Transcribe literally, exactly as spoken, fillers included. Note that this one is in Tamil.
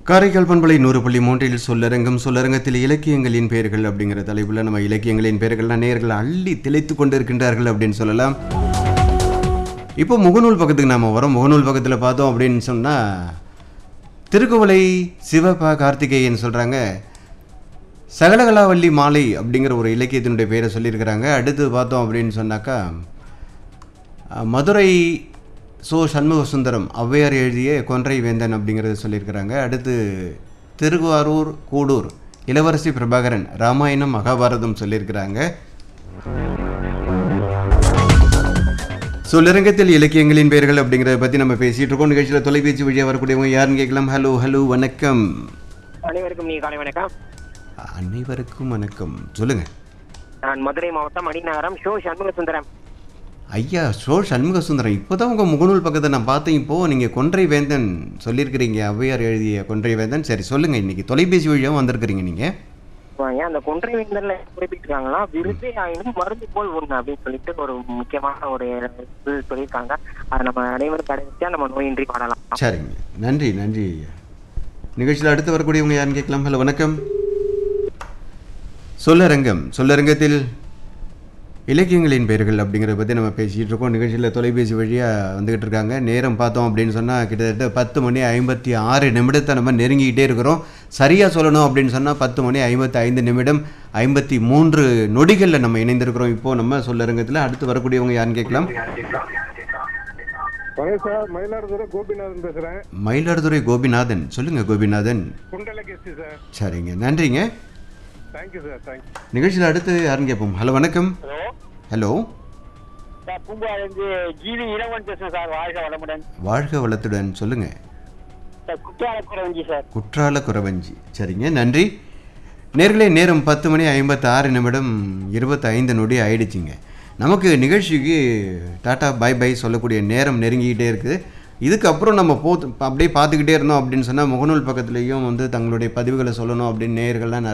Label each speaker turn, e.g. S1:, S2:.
S1: காரைக்கால் பண்பலை நூறு புள்ளி மூன்றில் சொல்லரங்கம் சொல்லரங்கத்தில் இலக்கியங்களின் பெயர்கள் அப்படிங்கிற தலைப்பில் நம்ம இலக்கியங்களின் பெயர்கள்லாம் நேயர்கள் அள்ளி திளைத்து கொண்டு இருக்கின்றார்கள் அப்படின்னு சொல்லலாம். இப்போ முகநூல் பக்கத்துக்கு நாம் வரோம். முகநூல் பக்கத்தில் பார்த்தோம் அப்படின்னு சொன்னால் திருக்குவளை சிவபா கார்த்திகேயன் சொல்கிறாங்க, சகலகலாவல்லி மாலை அப்படிங்கிற ஒரு இலக்கியத்தினுடைய பெயரை சொல்லியிருக்கிறாங்க. அடுத்து பார்த்தோம் அப்படின்னு சொன்னாக்கா மதுரை சோ சண்முக சுந்தரம் ஔவையார் எழுதிய கொன்றை வேந்தன் அப்படிங்கிறத சொல்லியிருக்கிறாங்க. அடுத்து திருவாரூர் கூடூர் இளவரசி பிரபாகரன் ராமாயணம் மகாபாரதம் சொல்லியிருக்கிறாங்க. சொல்லரங்கத்தில் இலக்கியங்களின் பெயர்கள் அப்படிங்கிறத பற்றி நம்ம பேசிகிட்டு இருக்கோம். நிகழ்ச்சியில் தொலைபேசி வழியாக வரக்கூடியவங்க யாருன்னு கேட்கலாம். ஹலோ ஹலோ வணக்கம்.
S2: அனைவருக்கும் நீ காலை வணக்கம்.
S1: அனைவருக்கும் வணக்கம். சொல்லுங்கள்.
S2: நான் மதுரை மாவட்டம் மணிநகரம் ஷோ சண்முக சுந்தரம்.
S1: ஐயா ஷோ சண்முக சுந்தரம், இப்போ தான் உங்கள் முகநூல் பக்கத்தை நான் பார்த்தேன். இப்போது நீங்கள் கொன்றை வேந்தன் சொல்லியிருக்கிறீங்க, ஔவையார் எழுதிய கொன்றை வேந்தன். சரி சொல்லுங்கள், இன்றைக்கி தொலைபேசி வழியாக வந்திருக்கிறீங்க நீங்கள்.
S2: ஏன் அந்த கொன்றை வேந்தன்ல குறிப்பிட்டிருக்காங்களா, விருது ஆயினும் மருந்து போல் ஒன்று அப்படின்னு சொல்லிட்டு ஒரு முக்கியமான ஒரு இது சொல்லியிருக்காங்க. அதை நம்ம அனைவரும் கடைசியா நம்ம நோயின்றி பாடலாம்.
S1: சரிங்க, நன்றி நன்றி ஐயா. நிகழ்ச்சியில் அடுத்து வரக்கூடியவங்க யாருன்னு கேட்கலாம். ஹலோ வணக்கம். சொல்லரங்கம் சொல்லரங்கத்தில் இலக்கியங்களின் பெயர்கள் அப்படிங்கிறத பற்றி நம்ம பேசிகிட்டு இருக்கோம். நிகழ்ச்சியில் தொலைபேசி வழியாக வந்துக்கிட்டு இருக்காங்க. நேரம் பார்த்தோம் அப்படின்னு சொன்னால் கிட்டத்தட்ட பத்து மணி ஐம்பத்தி ஆறு நிமிடத்தை நம்ம நெருங்கிக்கிட்டே இருக்கிறோம். சரியாக சொல்லணும் அப்படின்னு சொன்னால் பத்து மணி ஐம்பத்தி ஐந்து நிமிடம் ஐம்பத்தி மூன்று நொடிகளில் நம்ம இணைந்திருக்கிறோம். இப்போது நம்ம சொல்லரங்கத்தில் அடுத்து வரக்கூடியவங்க யாருன்னு கேட்கலாம்.
S3: சார், மயிலாடுதுறை கோபிநாதன் பேசுகிறேன்.
S1: மயிலாடுதுறை கோபிநாதன், சொல்லுங்கள் கோபிநாதன்.
S3: குண்டலகேசி சார்.
S1: சரிங்க, நன்றிங்க.
S3: Thank you sir, thank you.
S1: நிகழ்ச்சியில் அடுத்து யாருன்னு கேட்போம். ஹலோ வணக்கம்.
S4: ஹலோ
S1: ஹலோ
S4: சார், பூம்பாலேருந்து ஜிவி இளவன் பேசுகிறேன் சார். வாழ்க வளமுடன்.
S1: வாழ்க வளத்துடன். சொல்லுங்கள்.
S4: சார் குற்றால குறவஞ்சி சார்.
S1: குற்றால குறவஞ்சி. சரிங்க, நன்றி. நேர்களே, நேரம் பத்து மணி ஐம்பத்தி ஆறு நிமிடம் இருபத்தி ஐந்து நொடி ஆயிடுச்சுங்க. நமக்கு நிகழ்ச்சிக்கு டாட்டா பை பை சொல்லக்கூடிய நேரம் நெருங்கிக்கிட்டே இருக்குது. இதுக்கப்புறம் நம்ம போ அப்படியே பார்த்துக்கிட்டே இருந்தோம் அப்படின்னு சொன்னால் முகநூல் பக்கத்துலேயும் வந்து தங்களுடைய பதிவுகளை சொல்லணும் அப்படின்னு நேயர்கள்லாம்